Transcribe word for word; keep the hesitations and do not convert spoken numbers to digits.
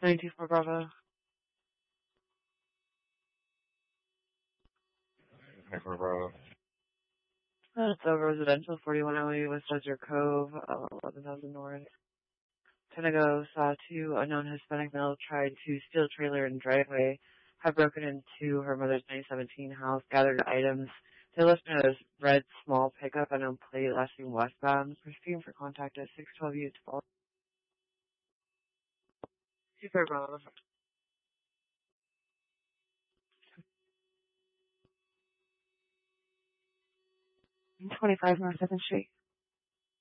ninety four Bravo. ninety-four Bravo. That's a residential, forty-one oh eight West Desert Cove, uh, eleven thousand North. Ten ago, saw two unknown Hispanic males tried to steal trailer and driveway, have broken into her mother's nineteen seventeen house, gathered items. They left in a red small pickup and on plate lasting westbound. Proceeding for contact at six twelve U twelve. Super Bravo. twenty-five North second Street.